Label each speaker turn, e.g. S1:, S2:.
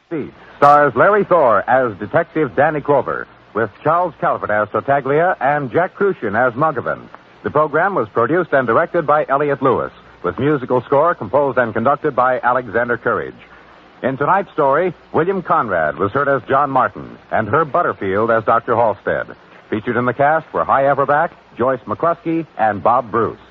S1: Speed stars Larry Thor as Detective Danny Clover, with Charles Calvert as Tartaglia and Jack Crucian as Muggavan. The program was produced and directed by Elliott Lewis, with musical score composed and conducted by Alexander Courage. In tonight's story, William Conrad was heard as John Martin and Herb Butterfield as Dr. Halstead. Featured in the cast were Hy Everback, Joyce McCluskey, and Bob Bruce.